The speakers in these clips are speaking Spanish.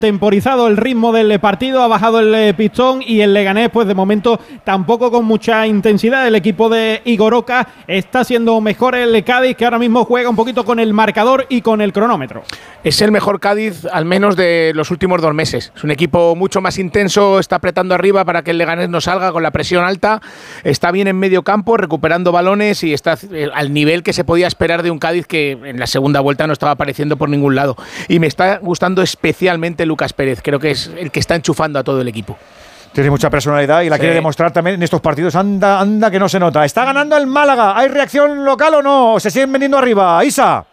temporizado el ritmo del partido, ha bajado el pistón y el Leganés pues de momento tampoco con mucha intensidad. El equipo de Igor Oca está siendo mejor el Cádiz, que ahora mismo juega un poquito con el marcador y con el cronómetro. Es el mejor Cádiz al menos de los últimos 2 meses. Es un equipo mucho más intenso, está apretando arriba para que el Leganés no salga con la presión alta, está bien en medio campo recuperando balones y está al nivel que se podía esperar de un Cádiz que en la segunda vuelta no estaba apareciendo por ningún lado. Y me está gustando especialmente Lucas Pérez, creo que es el que está enchufando a todo el equipo. Tiene mucha personalidad y la quiere demostrar también en estos partidos. Anda que no se nota. Está ganando el Málaga. ¿Hay reacción local o no? ¿Se siguen veniendo arriba? Isa.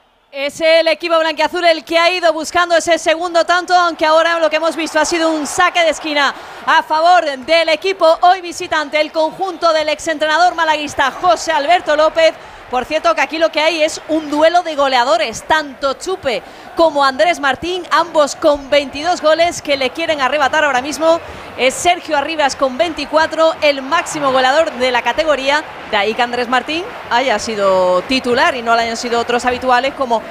Es el equipo blanquiazul el que ha ido buscando ese segundo tanto, aunque ahora lo que hemos visto ha sido un saque de esquina a favor del equipo hoy visitante, el conjunto del exentrenador malaguista José Alberto López. Por cierto, que aquí lo que hay es un duelo de goleadores, tanto Chupe como Andrés Martín, ambos con 22 goles que le quieren arrebatar ahora mismo. Es Sergio Arribas con 24, el máximo goleador de la categoría. De ahí que Andrés Martín haya sido titular y no le hayan sido otros habituales como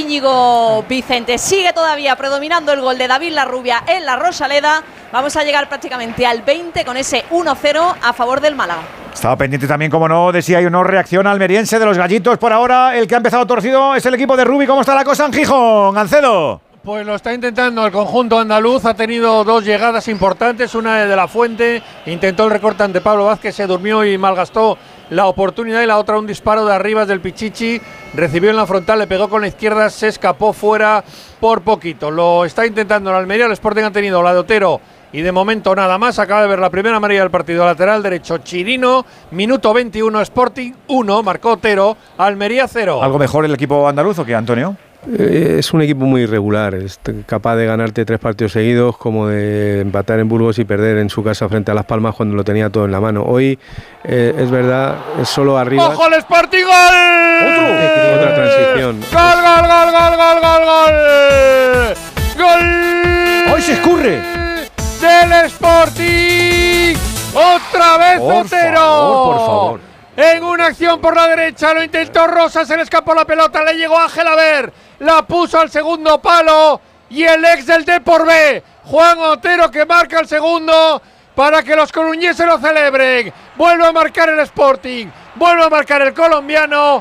Íñigo Vicente. Sigue todavía predominando el gol de David Larrubia en la Rosaleda. Vamos a llegar prácticamente al 20 con ese 1-0 a favor del Málaga. Estaba pendiente también, como no, de si hay o no reacción almeriense de los gallitos. Por ahora, el que ha empezado torcido es el equipo de Rubi. ¿Cómo está la cosa en Gijón, Gancedo? Pues lo está intentando el conjunto andaluz. Ha tenido 2 llegadas importantes. Una de La Fuente, intentó el recorte ante Pablo Vázquez, se durmió y malgastó la oportunidad. Y la otra, un disparo de Arribas del Pichichi. Recibió en la frontal, le pegó con la izquierda, se escapó fuera por poquito. Lo está intentando el Almería. El Sporting ha tenido la de Otero y de momento nada más. Acaba de ver la primera amarilla del partido. Lateral derecho Chirino, minuto 21, Sporting 1, marcó Otero, Almería 0. ¿Algo mejor el equipo andaluz o qué, Antonio? Es un equipo muy irregular, es capaz de ganarte 3 partidos seguidos, como de empatar en Burgos y perder en su casa frente a Las Palmas cuando lo tenía todo en la mano. Hoy es verdad, es solo arriba. ¡Ojo el Sporting! ¡Gol! Otra transición. ¡Gol, gol, gol, gol, gol, gol, gol! ¡Gol! ¡Hoy se escurre! ¡Del Sporting! ¡Otra vez Otero! Por favor. En una acción por la derecha, lo intentó Rosa, se le escapó la pelota, le llegó Ángel a ver, la puso al segundo palo y el ex del Depor B, Juan Otero, que marca el segundo para que los coruñeses lo celebren. Vuelve a marcar el Sporting, vuelve a marcar el colombiano,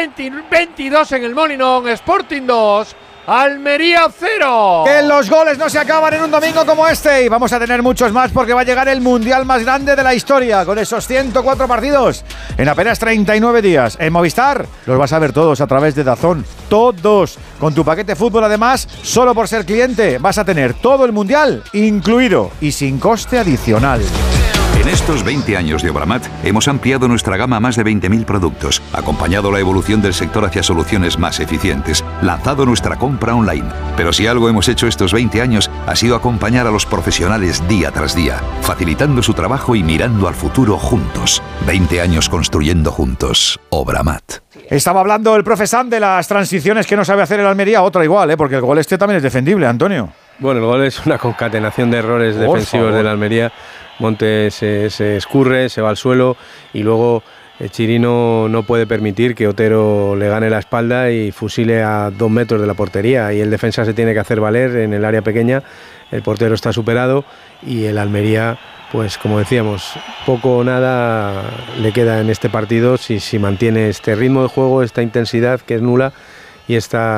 22 en el Molinón, Sporting 2. Almería 0. Que los goles no se acaban en un domingo como este y vamos a tener muchos más porque va a llegar el mundial más grande de la historia con esos 104 partidos en apenas 39 días. En Movistar los vas a ver todos a través de DAZN, todos. Con tu paquete fútbol además, solo por ser cliente vas a tener todo el mundial incluido y sin coste adicional. En estos 20 años de Obramat hemos ampliado nuestra gama a más de 20.000 productos, acompañado la evolución del sector hacia soluciones más eficientes, lanzado nuestra compra online. Pero si algo hemos hecho estos 20 años ha sido acompañar a los profesionales día tras día, facilitando su trabajo y mirando al futuro juntos. 20 años construyendo juntos. Obramat. Estaba hablando el profe Sam de las transiciones que no sabe hacer el Almería, otra igual, porque el gol este también es defendible, Antonio. Bueno, el gol es una concatenación de errores defensivos del Almería. Monte se escurre, se va al suelo y luego Chirino no puede permitir que Otero le gane la espalda y fusile a 2 metros de la portería y el defensa se tiene que hacer valer en el área pequeña. El portero está superado y el Almería, pues como decíamos, poco o nada le queda en este partido si mantiene este ritmo de juego, esta intensidad que es nula y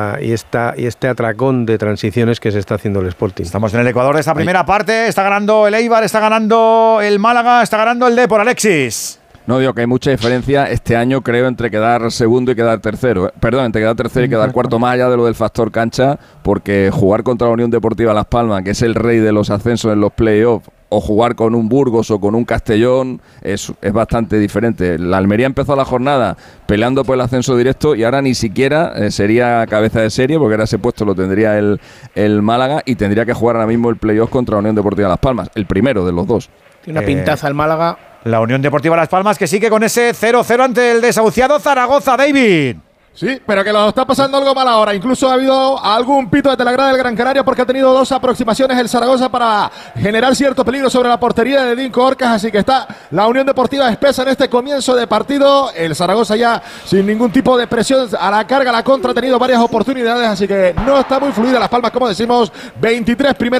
este atracón de transiciones que se está haciendo el Sporting. Estamos en el Ecuador de esta primera parte. Está ganando el Eibar, está ganando el Málaga, está ganando el Depor, Alexis. No, digo que hay mucha diferencia este año, creo, entre quedar segundo y quedar tercero. Perdón, entre quedar tercero y quedar cuarto, más allá de lo del factor cancha, porque jugar contra la Unión Deportiva Las Palmas, que es el rey de los ascensos en los playoffs, o jugar con un Burgos o con un Castellón es bastante diferente. La Almería empezó la jornada peleando por el ascenso directo y ahora ni siquiera sería cabeza de serie, porque ahora ese puesto lo tendría el Málaga y tendría que jugar ahora mismo el playoff contra la Unión Deportiva Las Palmas, el primero de los dos. Tiene una pintaza el Málaga. La Unión Deportiva Las Palmas que sigue con ese 0-0 ante el desahuciado Zaragoza, David. Sí, pero que lo está pasando algo mal ahora. Incluso ha habido algún pito desde la grada del Gran Canaria porque ha tenido 2 aproximaciones el Zaragoza para generar cierto peligro sobre la portería de Dinko Orcas. Así que está la Unión Deportiva espesa en este comienzo de partido. El Zaragoza ya sin ningún tipo de presión a la carga, a la contra, ha tenido varias oportunidades. Así que no está muy fluida Las Palmas, como decimos. 23 primeros.